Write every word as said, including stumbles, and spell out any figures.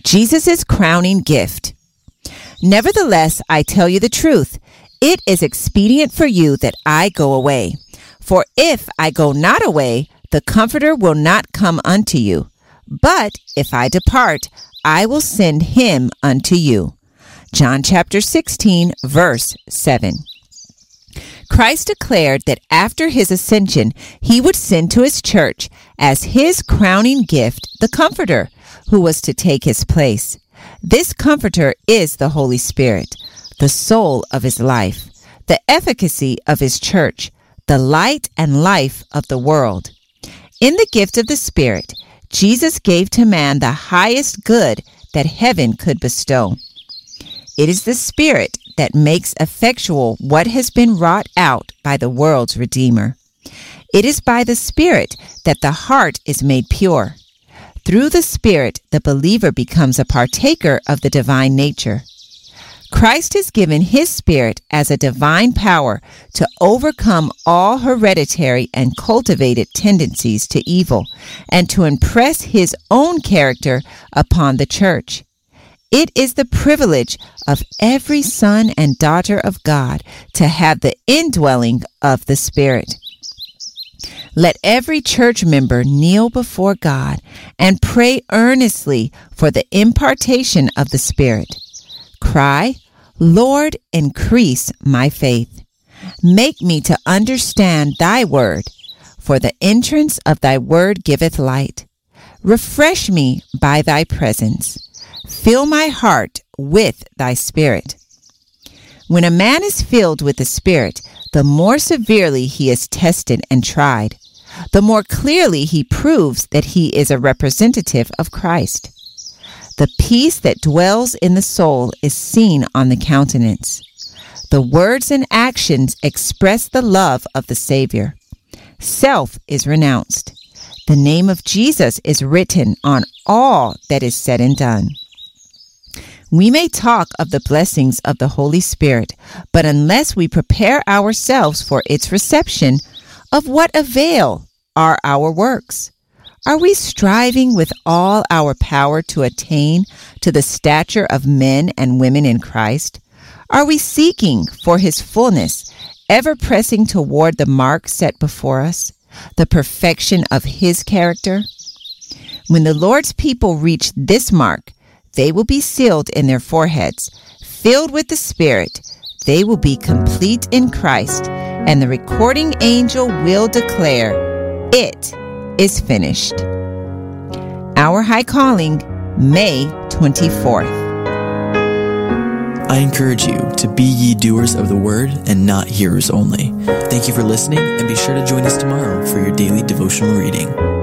Jesus' crowning gift. Nevertheless, I tell you the truth. It is expedient for you that I go away. For if I go not away, the Comforter will not come unto you. But if I depart, I will send him unto you. John chapter sixteen, verse seven. Christ declared that after his ascension, he would send to his church as his crowning gift the Comforter, who was to take his place. This Comforter is the Holy Spirit, the soul of his life, the efficacy of his church, the light and life of the world. In the gift of the Spirit, Jesus gave to man the highest good that heaven could bestow. It is the Spirit that makes effectual what has been wrought out by the world's Redeemer. It is by the Spirit that the heart is made pure. Through the Spirit, the believer becomes a partaker of the divine nature. Christ has given his Spirit as a divine power to overcome all hereditary and cultivated tendencies to evil and to impress his own character upon the church. It is the privilege of every son and daughter of God to have the indwelling of the Spirit. Let every church member kneel before God and pray earnestly for the impartation of the Spirit. Cry, Lord, increase my faith. Make me to understand thy word, for the entrance of thy word giveth light. Refresh me by thy presence. Fill my heart with thy Spirit. When a man is filled with the Spirit, the more severely he is tested and tried, the more clearly he proves that he is a representative of Christ. The peace that dwells in the soul is seen on the countenance. The words and actions express the love of the Savior. Self is renounced. The name of Jesus is written on all that is said and done. We may talk of the blessings of the Holy Spirit, but unless we prepare ourselves for its reception, of what avail are our works? Are we striving with all our power to attain to the stature of men and women in Christ? Are we seeking for his fullness, ever pressing toward the mark set before us, the perfection of his character? When the Lord's people reach this mark, they will be sealed in their foreheads, filled with the Spirit. They will be complete in Christ, and the recording angel will declare, "It is finished." Our High Calling, May twenty-fourth. I encourage you to be ye doers of the word and not hearers only. Thank you for listening, and be sure to join us tomorrow for your daily devotional reading.